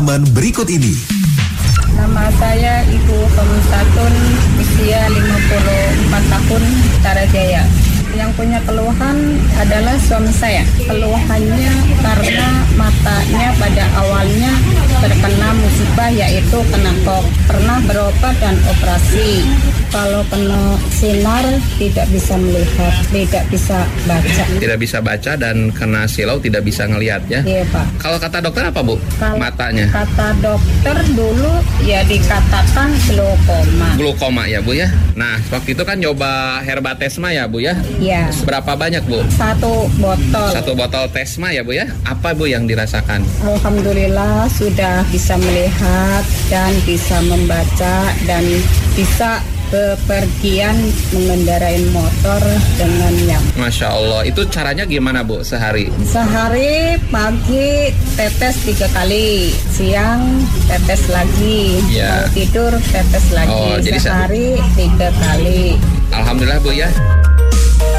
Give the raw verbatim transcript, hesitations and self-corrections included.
Berikut ini. Nama saya Ibu Pemusatun, usia lima puluh empat tahun, Tarajaya. Yang punya keluhan adalah suami saya. Keluhannya karena matanya pada awalnya terkena musibah, yaitu kena kok. Pernah berobat dan operasi. Kalau kena sinar tidak bisa melihat, tidak bisa baca. Tidak bisa baca dan kena silau tidak bisa ngelihat ya? Iya Pak. Kalau kata dokter apa Bu? Kalau matanya? Kata dokter dulu ya dikatakan glaukoma. Glaukoma ya Bu ya? Nah waktu itu kan nyoba Herbatesma ya Bu ya? Iya. Berapa banyak Bu? Satu botol. Satu botol Tesma ya Bu ya? Apa Bu yang dirasakan? Alhamdulillah sudah bisa melihat dan bisa membaca dan bisa bepergian mengendarai motor dengan nyaman. Masya Allah, itu caranya gimana Bu sehari? Sehari pagi tetes tiga kali, siang tetes lagi, ya. Mau tidur tetes lagi, oh, jadi sehari tiga kali. Alhamdulillah Bu ya.